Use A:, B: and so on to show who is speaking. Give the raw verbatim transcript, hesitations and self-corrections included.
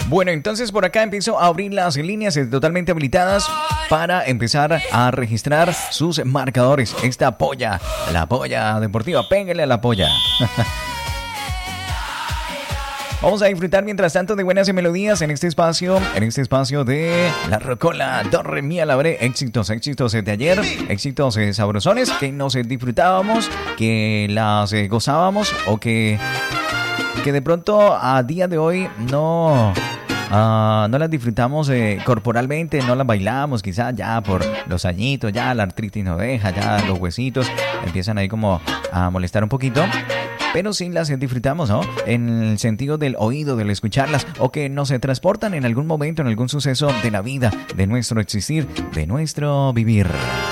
A: Bueno, entonces por acá empiezo a abrir las líneas totalmente habilitadas para empezar a registrar sus marcadores. Esta polla, la polla deportiva, péguele a la polla. Vamos a disfrutar mientras tanto de buenas melodías en este espacio, en este espacio de La Rocola, do, re, mi, la, bre, éxitos, éxitos de ayer, éxitos eh, sabrosones que nos eh, disfrutábamos, que las eh, gozábamos o que, que de pronto a día de hoy no... Uh, no las disfrutamos eh, corporalmente, no las bailamos quizás ya por los añitos, ya la artritis no deja, ya los huesitos empiezan ahí como a molestar un poquito. Pero sí las disfrutamos, ¿no? En el sentido del oído, del escucharlas, o que nos transportan en algún momento, en algún suceso de la vida, de nuestro existir, de nuestro vivir.